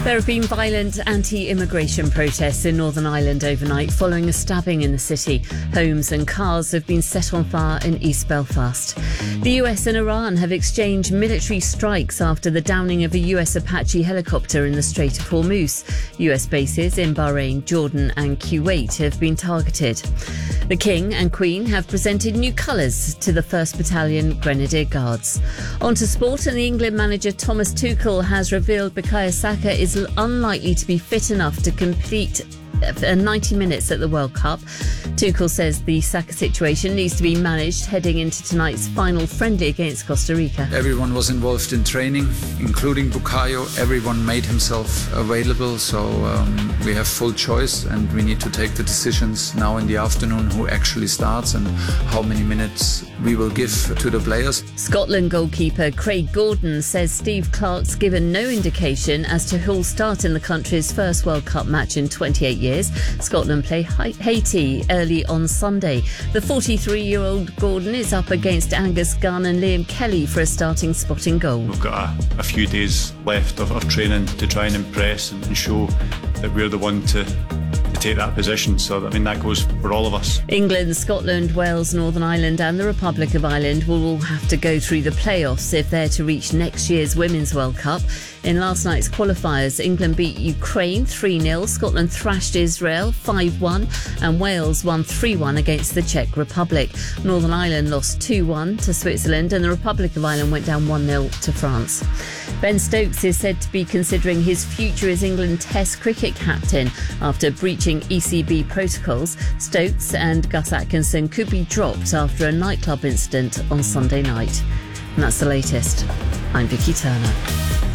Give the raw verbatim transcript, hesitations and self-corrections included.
There have been violent anti-immigration protests in Northern Ireland overnight following a stabbing in the city. Homes and cars have been set on fire in East Belfast. The U S and Iran have exchanged military strikes after the downing of a U S Apache helicopter in the Strait of Hormuz. U S bases in Bahrain, Jordan and Kuwait have been targeted. The King and Queen have presented new colours to the first Battalion Grenadier Guards. On to sport, and the England manager Thomas Tuchel has revealed Bukayo Saka is unlikely to be fit enough to complete ninety minutes at the World Cup. Tuchel says the Saka situation needs to be managed heading into tonight's final friendly against Costa Rica. Everyone was involved in training, including Bukayo. Everyone made himself available, so um, we have full choice, and we need to take the decisions now in the afternoon who actually starts and how many minutes we will give to the players. Scotland goalkeeper Craig Gordon says Steve Clarke's given no indication as to who'll start in the country's first World Cup match in twenty-eight years. Scotland play Haiti early on Sunday. The forty-three-year-old Gordon is up against Angus Gunn and Liam Kelly for a starting spot in goal. We've got a, a few days left of, of training to try and impress and, and show that we're the one to take that position. So, I mean, that goes for all of us. England, Scotland, Wales, Northern Ireland and the Republic of Ireland will all have to go through the playoffs if they're to reach next year's Women's World Cup. In last night's qualifiers, England beat Ukraine three nil, Scotland thrashed Israel five one and Wales won three one against the Czech Republic. Northern Ireland lost two one to Switzerland and the Republic of Ireland went down one nil to France. Ben Stokes is said to be considering his future as England Test cricket captain after breaching E C B protocols. Stokes and Gus Atkinson could be dropped after a nightclub incident on Sunday night. And that's the latest. I'm Vicky Turner.